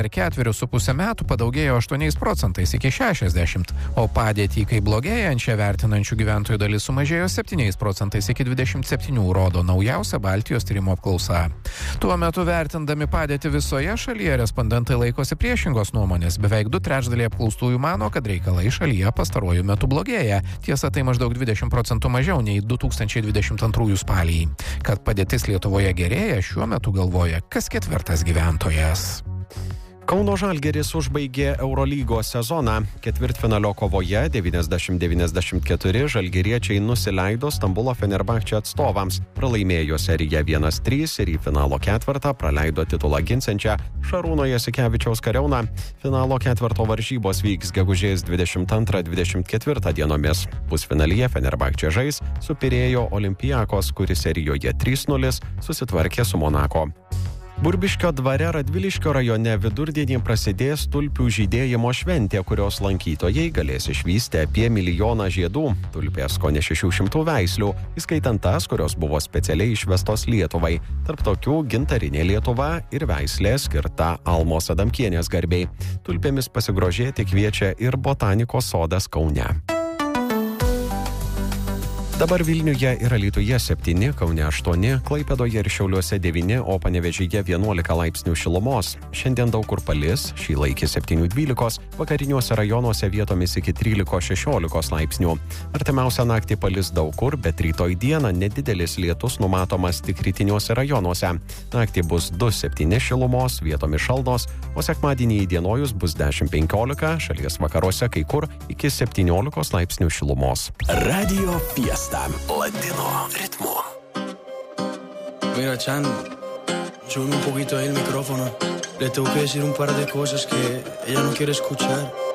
Per 4,5 metų padaugėjo 8% iki 60%, o padėtį kaip blogėjančią vertinančių gyventojų dalis sumažėjo 7% iki 27%, rodo naujausia Baltijos tyrimo apklausa. Tuo metu vertindami padėtį visoje šalyje respondentai laikosi priešingos nuomonės. Beveik 2/3 apklaustųjų mano, kad reikalai šalyje pastaruoju metu blogėja. Tiesa, tai maždaug 20% mažiau nei 2022 spalį. Kad padėtis Lietuvoje gerėja, šiuo metu galvoja kas ketvirtas gyventojas. Kauno Žalgiris užbaigė Eurolygos sezoną. Ketvirtfinalio kovoje 90-94 žalgiriečiai nusileido Stambulo Fenerbahče atstovams. Pralaimėjo seriją 1-3 ir į finalo ketvirtą praleido titulą ginsiančią Šarūno Jasikevičiaus Kariauną. Finalo ketvirto varžybos vyks gegužės 22-24 dienomis. Pusfinalyje Fenerbahče žais su Pirėjo Olympiakos, kuris serijoje 3-0 susitvarkė su Monako. Burbiškio dvare Radviliškio rajone vidurdienį prasidės tulpių žydėjimo šventė, kurios lankytojai galės išvysti apie 1 milijoną žiedų. Tulpės kone 600 veislių, įskaitant tas, kurios buvo specialiai išvestos Lietuvai. Tarp tokių Gintarinė Lietuva ir veislė skirta Almos Adamkienės garbei. Tulpėmis pasigrožėti kviečia ir Botanikos sodas Kaune. Dabar Vilniuje ir Alytuje 7, Kaune 8, Klaipėdoje ir Šiauliuose 9, o Panevėžyje 11 laipsnių šilumos. Šiandien daug kur palis, šį laikį 7-12, vakariniuose rajonuose vietomis iki 13-16 laipsnių. Artimiausią naktį palis daug kur, bet rytoj dieną nedidelis lietus numatomas tik rytiniuose rajonuose. Naktį bus 2-7 šilumos, vietomis šalnos, o sekmadienį įdienojus bus 10-15, šalies vakaruose kai kur iki 17 laipsnių šilumos. Radio Fiesta. Latino ritmo. Mira, Chan, sube un poquito ahí el micrófono. Le tengo que decir un par de cosas que ella no quiere escuchar.